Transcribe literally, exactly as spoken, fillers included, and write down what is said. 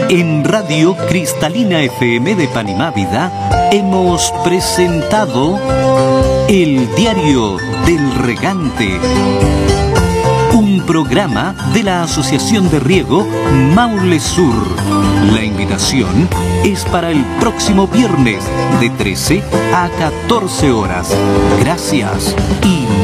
En Radio Cristalina F M de Panimá Vida hemos presentado El Diario del Regante, un programa de la Asociación de Riego Maule Sur. La invitación es para el próximo viernes de trece a catorce horas. Gracias y